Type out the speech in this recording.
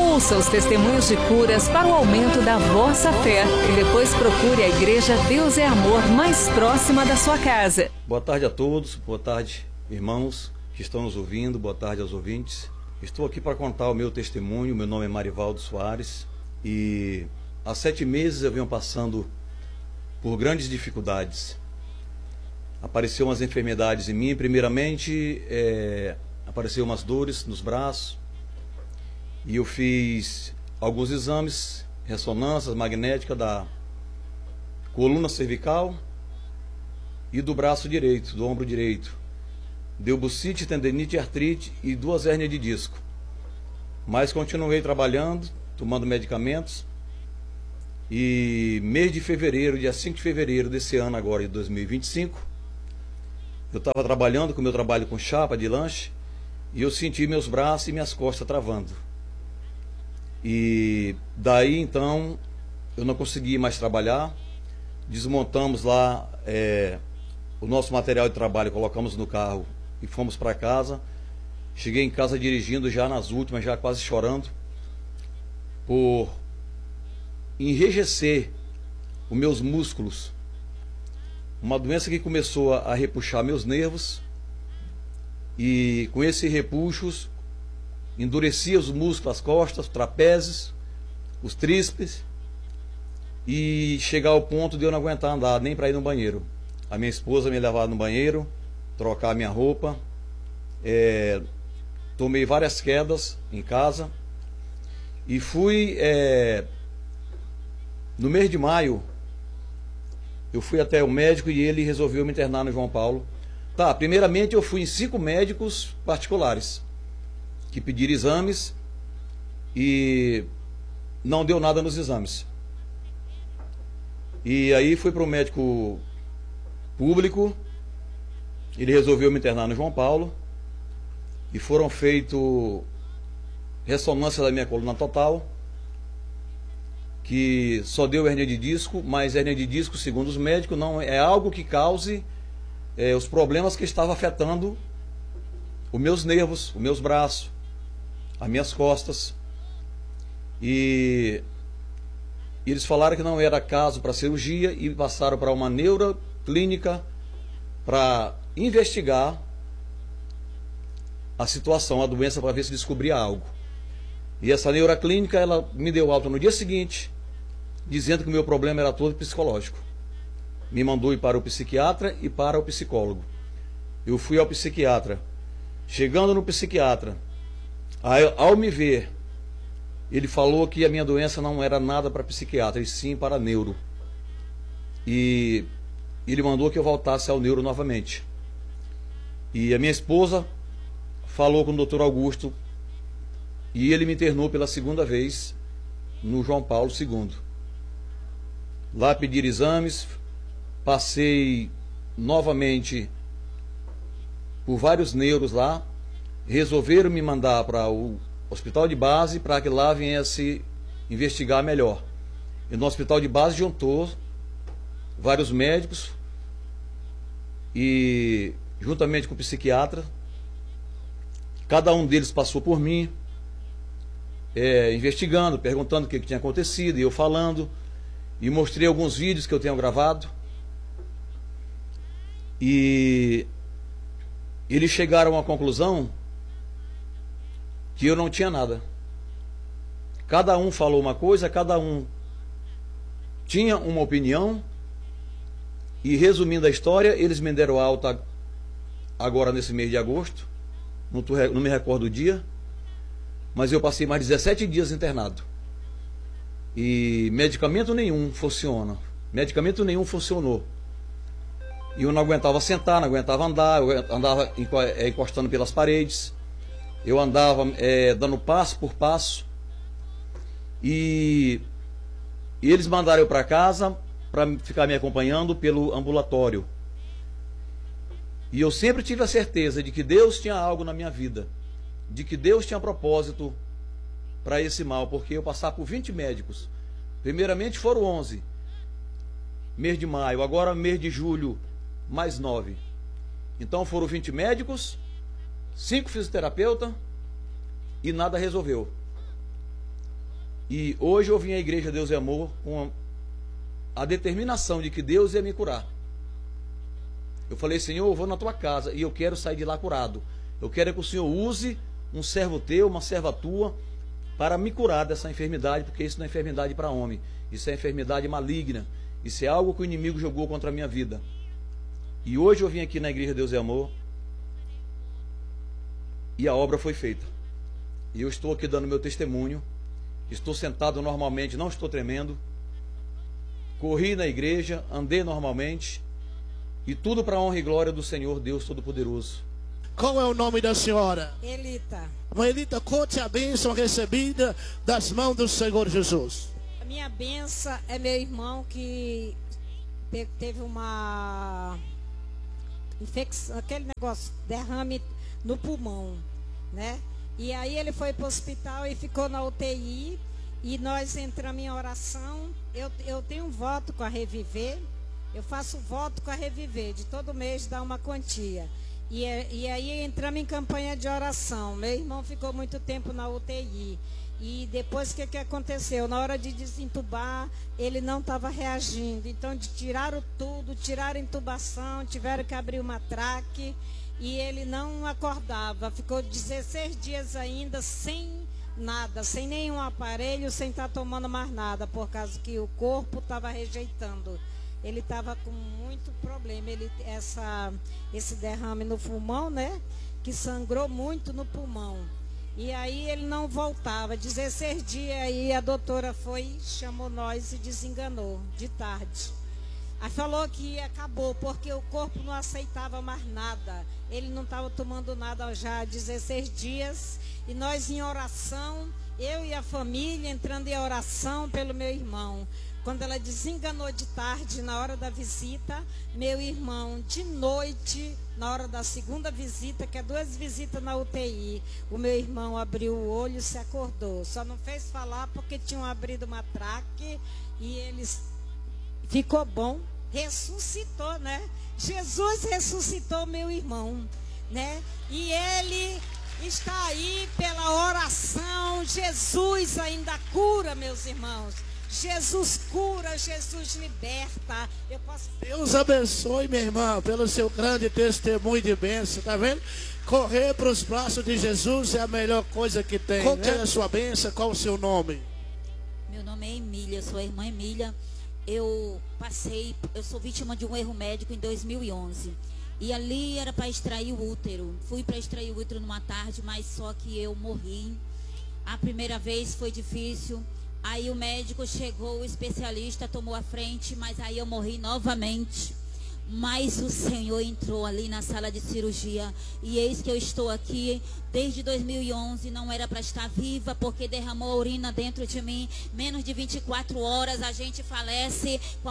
Ouça os testemunhos de curas para o aumento da vossa fé e depois procure a Igreja Deus é Amor mais próxima da sua casa. Boa tarde a todos, boa tarde, irmãos que estão nos ouvindo, boa tarde aos ouvintes. Estou aqui para contar o meu testemunho. Meu nome é Marivaldo Soares e há 7 meses eu venho passando por grandes dificuldades. Apareceu umas enfermidades em mim. Primeiramente, apareceu umas dores nos braços e eu fiz alguns exames, ressonâncias magnéticas da coluna cervical e do braço direito, do ombro direito. Deu bursite, tendinite, artrite e 2 hérnias de disco. Mas continuei trabalhando, tomando medicamentos. E mês de fevereiro, dia 5 de fevereiro desse ano agora, de 2025, eu estava trabalhando com o meu trabalho com chapa de lanche e eu senti meus braços e minhas costas travando. E daí então eu não consegui mais trabalhar. Desmontamos lá o nosso material de trabalho, colocamos no carro e fomos para casa. Cheguei em casa dirigindo já nas últimas, já quase chorando, por enrijecer os meus músculos. Uma doença que começou a repuxar meus nervos e com esses repuxos endurecia os músculos, as costas, os trapézios, os tríceps, e chegar ao ponto de eu não aguentar andar nem para ir no banheiro. A minha esposa me levava no banheiro, trocar a minha roupa. Tomei várias quedas em casa e fui no mês de maio eu fui até o médico e ele resolveu me internar no João Paulo. Primeiramente eu fui em 5 médicos particulares que pediram exames e não deu nada nos exames. E aí fui para o médico público, ele resolveu me internar no João Paulo e foram feitas ressonância da minha coluna total, que só deu hérnia de disco, mas hérnia de disco, segundo os médicos, não é algo que cause os problemas que estavam afetando os meus nervos, os meus braços, as minhas costas. E eles falaram que não era caso para cirurgia e passaram para uma neuroclínica para investigar a situação, a doença, para ver se descobria algo. E essa neuroclínica, ela me deu alta no dia seguinte, dizendo que o meu problema era todo psicológico. Me mandou ir para o psiquiatra e para o psicólogo. Eu fui ao psiquiatra. Chegando no psiquiatra, ao me ver, ele falou que a minha doença não era nada para psiquiatra, e sim para neuro. E ele mandou que eu voltasse ao neuro novamente. E a minha esposa falou com o Dr. Augusto e ele me internou pela 2ª vez no João Paulo II. Lá pedir exames, passei novamente por vários neuros lá, resolveram me mandar para o hospital de base para que lá viesse investigar melhor. E no hospital de base juntou vários médicos e juntamente com o psiquiatra, cada um deles passou por mim, investigando, perguntando o que tinha acontecido, e eu falando, e mostrei alguns vídeos que eu tenho gravado. E eles chegaram à conclusão que eu não tinha nada. Cada um falou uma coisa, cada um tinha uma opinião, e resumindo a história, eles me deram alta agora nesse mês de agosto, não me recordo o dia, mas eu passei mais de 17 dias internado. E medicamento nenhum funciona. Medicamento nenhum funcionou. E eu não aguentava sentar, não aguentava andar, eu andava encostando pelas paredes, eu andava dando passo por passo. E eles mandaram eu para casa para ficar me acompanhando pelo ambulatório. E eu sempre tive a certeza de que Deus tinha algo na minha vida, de que Deus tinha propósito para esse mal, porque eu passar por 20 médicos, primeiramente foram 11, mês de maio, agora mês de julho, mais 9. Então foram 20 médicos, 5 fisioterapeutas e nada resolveu. E hoje eu vim à Igreja Deus é Amor com a determinação de que Deus ia me curar. Eu falei, Senhor, eu vou na tua casa e eu quero sair de lá curado. Eu quero que o Senhor use um servo teu, uma serva tua, para me curar dessa enfermidade, porque isso não é enfermidade para homem. Isso é enfermidade maligna. Isso é algo que o inimigo jogou contra a minha vida. E hoje eu vim aqui na Igreja Deus é Amor e a obra foi feita. E eu estou aqui dando meu testemunho. Estou sentado normalmente, não estou tremendo. Corri na igreja, andei normalmente. E tudo para a honra e glória do Senhor Deus Todo-Poderoso. Qual é o nome da senhora? Elita. Elita, conte a bênção recebida das mãos do Senhor Jesus. A minha benção é meu irmão que teve uma infecção, aquele negócio, derrame no pulmão, né? E aí ele foi para o hospital e ficou na UTI. E nós entramos em oração. Eu tenho um voto com a Reviver. Eu faço voto com a Reviver. De todo mês dá uma quantia. E aí entramos em campanha de oração. Meu irmão ficou muito tempo na UTI. E depois o que aconteceu? Na hora de desentubar, ele não estava reagindo. Então tiraram tudo, tiraram a intubação, tiveram que abrir uma traque. E ele não acordava. Ficou 16 dias ainda sem nada, sem nenhum aparelho, sem estar tomando mais nada, por causa que o corpo estava rejeitando. Ele estava com muito problema. Esse derrame no pulmão, né? Que sangrou muito no pulmão. E aí ele não voltava. 16 dias aí a doutora foi, chamou nós e desenganou de tarde. Aí falou que acabou, porque o corpo não aceitava mais nada. Ele não estava tomando nada já há 16 dias. E nós em oração, eu e a família entrando em oração pelo meu irmão. Quando ela desenganou de tarde, na hora da visita, meu irmão, de noite, na hora da segunda visita, que é 2 visitas na UTI, o meu irmão abriu o olho e se acordou. Só não fez falar porque tinham abrido uma traque e eles ficou bom. Ressuscitou, né? Jesus ressuscitou meu irmão, né? E ele está aí pela oração. Jesus ainda cura, meus irmãos. Jesus cura, Jesus liberta. Deus abençoe, minha irmã, pelo seu grande testemunho de bênção, tá vendo? Correr para os braços de Jesus é a melhor coisa que tem. Qual que é a sua bênção? Qual o seu nome? Meu nome é Emília, sou a irmã Emília. Eu sou vítima de um erro médico em 2011. E ali era para extrair o útero. Fui para extrair o útero numa tarde, mas só que eu morri. A primeira vez foi difícil. Aí o médico chegou, o especialista tomou a frente, mas aí eu morri novamente. Mas o Senhor entrou ali na sala de cirurgia. E eis que eu estou aqui desde 2011. Não era para estar viva, porque derramou urina dentro de mim. Menos de 24 horas a gente falece.